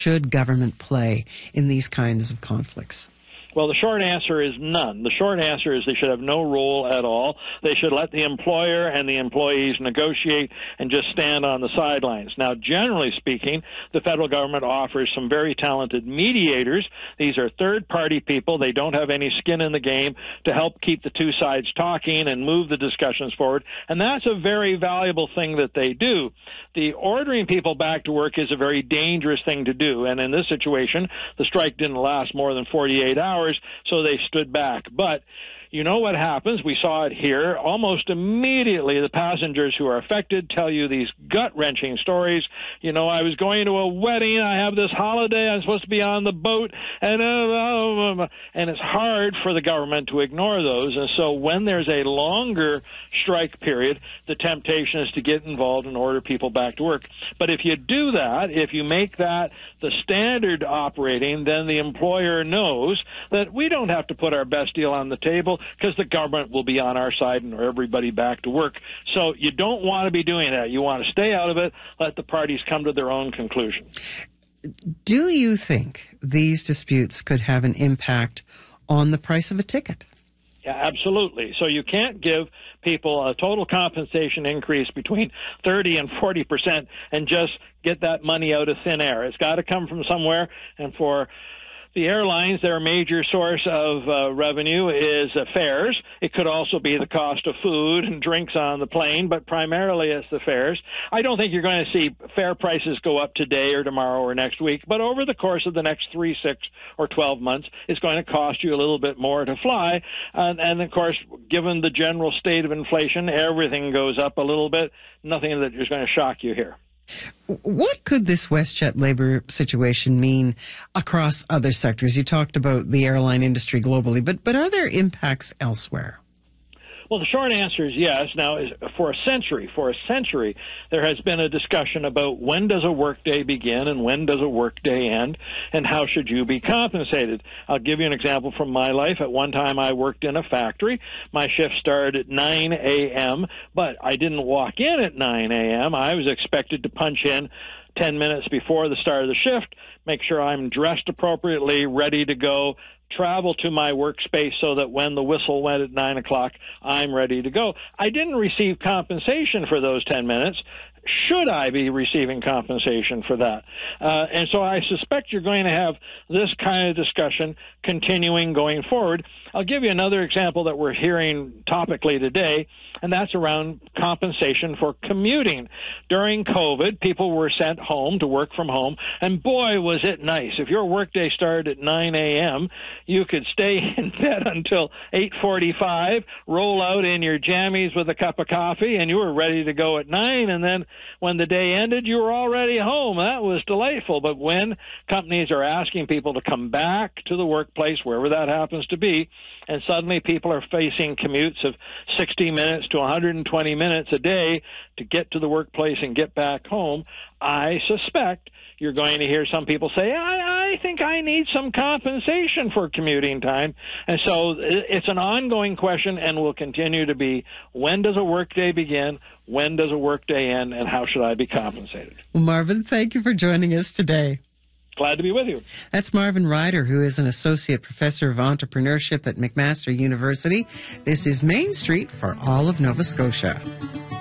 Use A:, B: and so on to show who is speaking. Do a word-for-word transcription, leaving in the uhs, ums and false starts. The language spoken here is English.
A: should government play in these kinds of conflicts?
B: Well, the short answer is none. The short answer is they should have no role at all. They should let the employer and the employees negotiate and just stand on the sidelines. Now, generally speaking, the federal government offers some very talented mediators. These are third-party people. They don't have any skin in the game to help keep the two sides talking and move the discussions forward, and that's a very valuable thing that they do. The ordering people back to work is a very dangerous thing to do, and in this situation, the strike didn't last more than forty-eight hours. So they stood back. But you know what happens? We saw it here. Almost immediately, the passengers who are affected tell you these gut-wrenching stories. You know, I was going to a wedding. I have this holiday. I'm supposed to be on the boat. And, uh, uh, and it's hard for the government to ignore those. And so when there's a longer strike period, the temptation is to get involved and order people back to work. But if you do that, if you make that the standard operating, then the employer knows that we don't have to put our best deal on the table, because the government will be on our side and everybody back to work. So you don't want to be doing that. You want to stay out of it, let the parties come to their own conclusion.
A: Do you think these disputes could have an impact on the price of a ticket?
B: Yeah, absolutely. So you can't give people a total compensation increase between thirty and forty percent and just get that money out of thin air. It's got to come from somewhere, and for the airlines, their major source of uh, revenue is uh, fares. It could also be the cost of food and drinks on the plane, but primarily it's the fares. I don't think you're going to see fare prices go up today or tomorrow or next week, but over the course of the next three, six, or twelve months, it's going to cost you a little bit more to fly. And, and of course, given the general state of inflation, everything goes up a little bit. Nothing that is going to shock you here.
A: What could this WestJet labor situation mean across other sectors? You talked about the airline industry globally, but but are there impacts elsewhere?
B: Well, the short answer is yes. Now, for a century, for a century, there has been a discussion about when does a workday begin and when does a workday end, and how should you be compensated. I'll give you an example from my life. At one time, I worked in a factory. My shift started at nine a.m., but I didn't walk in at nine a.m. I was expected to punch in ten minutes before the start of the shift, make sure I'm dressed appropriately, ready to go, travel to my workspace so that when the whistle went at nine o'clock, I'm ready to go. I didn't receive compensation for those ten minutes. Should I be receiving compensation for that? Uh, and so I suspect you're going to have this kind of discussion continuing going forward. I'll give you another example that we're hearing topically today, and that's around compensation for commuting. During COVID, people were sent home to work from home, and boy, was it nice. If your workday started at nine a.m., you could stay in bed until eight forty-five, roll out in your jammies with a cup of coffee, and you were ready to go at nine, and then when the day ended, you were already home. That was delightful. But when companies are asking people to come back to the workplace, wherever that happens to be, and suddenly people are facing commutes of sixty minutes to one hundred twenty minutes a day to get to the workplace and get back home, I suspect you're going to hear some people say, I, I think I need some compensation for commuting time. And so it's an ongoing question and will continue to be, when does a workday begin? When does a workday end? And how should I be compensated?
A: Well, Marvin, thank you for joining us today.
B: Glad to be with you.
A: That's Marvin Ryder, who is an associate professor of entrepreneurship at McMaster University. This is Main Street for all of Nova Scotia.